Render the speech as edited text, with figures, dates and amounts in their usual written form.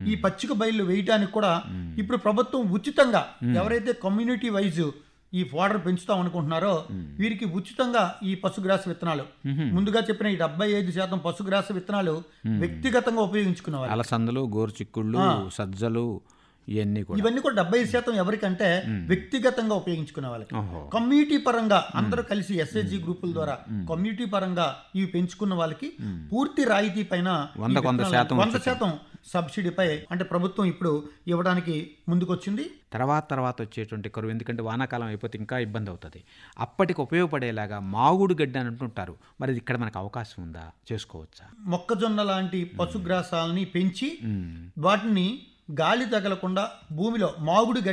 ఈ పచ్చిక బయళ్ళు వేయటానికి కూడా ఇప్పుడు ప్రభుత్వం ఉచితంగా ఎవరైతే కమ్యూనిటీ వైజ్ ఈ ఫోడర్ పెంచుతాం అనుకుంటున్నారో వీరికి ఉచితంగా ఈ పశుగ్రాస విత్తనాలు ముందుగా చెప్పిన ఈ 75% పశుగ్రాస విత్తనాలు వ్యక్తిగతంగా ఉపయోగించుకునేవారు. అలసందలు, గోరుచిక్కుళ్ళు, సజ్జలు ఇవన్నీ కూడా 70% ఎవరికంటే వ్యక్తిగతంగా ఉపయోగించుకునే వాళ్ళకి. కమ్యూనిటీ పరంగా అందరూ కలిసి SHG గ్రూపుల ద్వారా కమ్యూనిటీ పరంగా ఇవి పెంచుకున్న వాళ్ళకి పూర్తి రాయితీ పైన 100% సబ్సిడీపై అంటే ప్రభుత్వం ఇప్పుడు ఇవ్వడానికి ముందుకొచ్చింది. తర్వాత వచ్చేటువంటి కరువు, ఎందుకంటే వానాకాలం అయిపోతే ఇంకా ఇబ్బంది అవుతుంది, అప్పటికి ఉపయోగపడేలాగా మాగుడు గడ్డి అని అంటుంటారు. మరి ఇక్కడ మనకు అవకాశం ఉందా, చేసుకోవచ్చా? మొక్కజొన్న లాంటి పశుగ్రాసాలని పెంచి వాటిని గాలి తగలకుండా భూమిలో మాగుడు